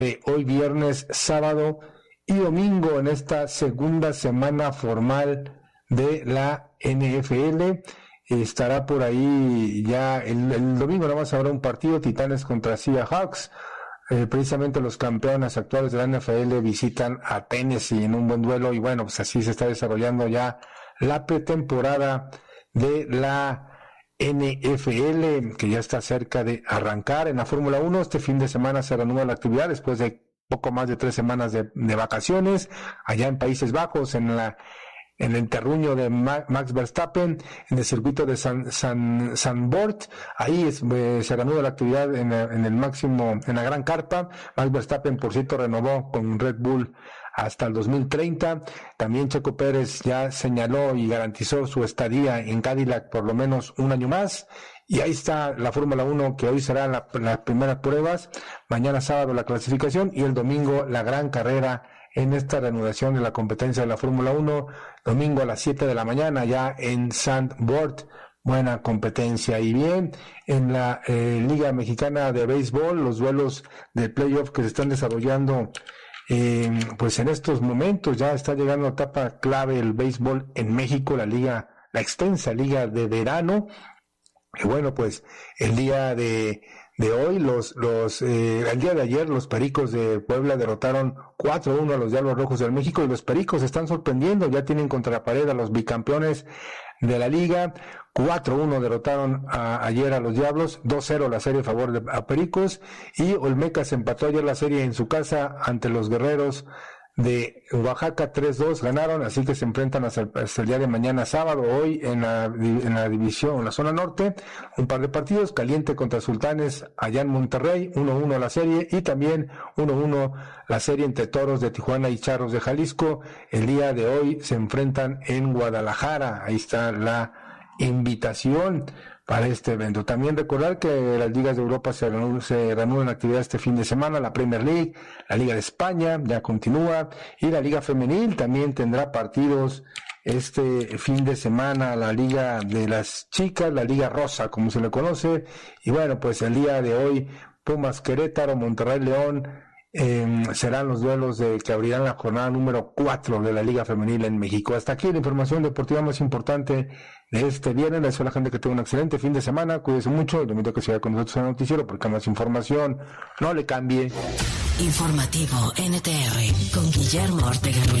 hoy viernes, sábado y domingo en esta segunda semana formal de la NFL. Estará por ahí ya el domingo, nada más habrá un partido, Titanes contra Seahawks. Precisamente los campeones actuales de la NFL visitan a Tennessee en un buen duelo y bueno, pues así se está desarrollando ya la pretemporada de la NFL, que ya está cerca de arrancar. En la Fórmula 1 este fin de semana se reanuda la actividad después de poco más de 3 semanas de vacaciones allá en Países Bajos, en el terruño de Max Verstappen, en el circuito de Zandvoort. Ahí se reanuda la actividad en el máximo, en la gran carpa. Max Verstappen, por cierto, renovó con Red Bull hasta el 2030. También Checo Pérez ya señaló y garantizó su estadía en Cadillac por lo menos un año más. Y ahí está la Fórmula 1, que hoy será las primeras pruebas, mañana sábado la clasificación y el domingo la gran carrera en esta reanudación de la competencia de la Fórmula 1, domingo a las 7 de la mañana ya en Zandvoort. Buena competencia. Y bien, en la Liga Mexicana de Béisbol, los duelos de playoff que se están desarrollando pues en estos momentos ya está llegando a etapa clave el béisbol en México, la extensa liga de verano. Y bueno, pues el día de hoy, el día de ayer, los Pericos de Puebla derrotaron 4-1 a los Diablos Rojos del México y los Pericos están sorprendiendo, ya tienen contra la pared a los bicampeones de la liga. 4-1 derrotaron ayer a los Diablos, 2-0 la serie a favor de Pericos, y Olmecas empató ayer la serie en su casa ante los Guerreros de Oaxaca. 3-2 ganaron, así que se enfrentan hasta el día de mañana sábado. Hoy en la división, en la zona norte, un par de partidos: Caliente contra Sultanes allá en Monterrey, 1-1 la serie, y también 1-1 la serie entre Toros de Tijuana y Charros de Jalisco. El día de hoy se enfrentan en Guadalajara. Ahí está la invitación para este evento. También recordar que las ligas de Europa se reanudan actividad este fin de semana. La Premier League, la Liga de España ya continúa, y la Liga Femenil también tendrá partidos este fin de semana. La Liga de las Chicas, la Liga Rosa, como se le conoce. Y bueno, pues el día de hoy, Pumas Querétaro, Monterrey León, serán los duelos que abrirán la jornada número 4 de la Liga Femenil en México. Hasta aquí la información deportiva más importante de este viernes. Les deseo a la gente que tenga un excelente fin de semana. Cuídense mucho. Le invito a que se vaya con nosotros al noticiero, porque más información no le cambie. Informativo NTR con Guillermo Ortega.